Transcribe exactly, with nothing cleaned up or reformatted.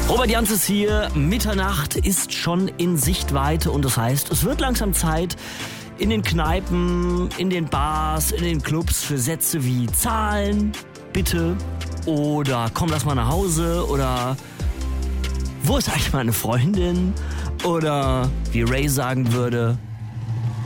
Robert Jans ist hier, Mitternacht ist schon in Sichtweite und das heißt, es wird langsam Zeit in den Kneipen, in den Bars, in den Clubs für Sätze wie Zahlen, bitte oder komm, lass mal nach Hause oder wo ist eigentlich meine Freundin oder wie Ray sagen würde,